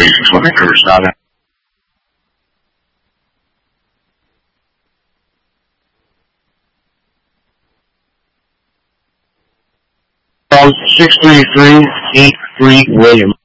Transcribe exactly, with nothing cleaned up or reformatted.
reasons when they never started. six three three eight three William.